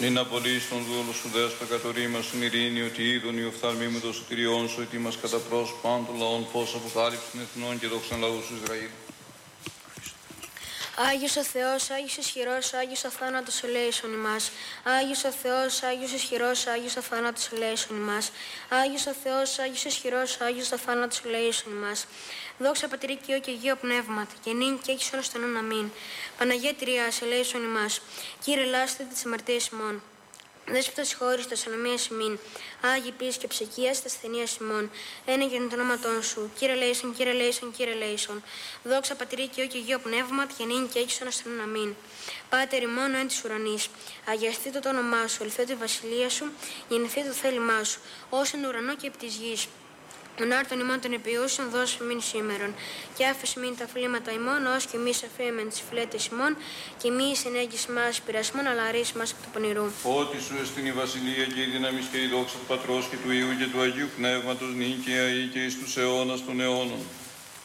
Νυν απολύεις τον δούλο σου δέσποτα κατ' ορίμας στην ειρήνη, ότι είδον η οφθαλμή με το σωτηριόν σου, ότι μας κατά πρόσωπαν των λαών φως αποκάλυψη εθνών και δόξαν λαού σου Ισραήλ. Άγιος ο Θεός, Άγιος ισχυρός, Άγιος αθάνατος ελέησον ημάς. Άγιος ο Θεός, Άγιος ισχυρός, Άγιος αθάνατος ελέησον ημάς. Άγιος ο Θεός, Άγιος ισχυρός, Άγιος αθάνατος ελέησον ημάς. Δόξα Πατρί και Υιό και Αγίο Πνεύματι, και νυν και έχεις όρος των αμήν. Παναγία Τριάς, ελέησον ημάς. Κύριε λάστε τις αμαρτίες ημών. Δέσποτα συγχώρηστος ανομίας ημίν, Άγιοι ποιής και ψεκίας, τα ασθενείας ημών, ένα για το όνοματόν σου. Κύριε λέησον, Κύριε λέησον, Κύριε λέησον. Δόξα Πατρί και Υιό και Αγίο Πνεύματι, και νυν και έχεις όρος των αμήν. Πάτερ ημών εν της ουρανής, αγιαστήτω το όνομά σου, ελθέτω η βασιλεία σου, γεννηθήτω το θέλημά σου, ως εν ουρανό και επί της γης. Τον άρτον ημών των επιούσεων δώσε μην σήμερον, και άφησε μην τα φλήματα ημών, ως και εμείς αφήμεν τις φλέτες ημών, και μη συνέγγις μας πειρασμόν, αλλά αρρύς μας εκ του πονηρού. Ότι σου εστιν η βασιλεία και η δύναμη και η δόξα του Πατρός και του Υιού και του Αγίου Πνεύματος, νυν και αεί και εις τους αιώνας των αιώνων.